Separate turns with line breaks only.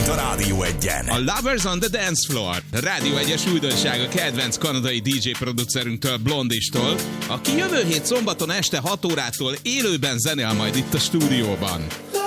itt a Rádió Egyen.
A Lovers on the Dance Floor. Rádió Egyes újdonsága kedvenc kanadai DJ producerünktől, Blondistól, aki jövő hét szombaton este 6 órától élőben zenél majd itt a stúdióban.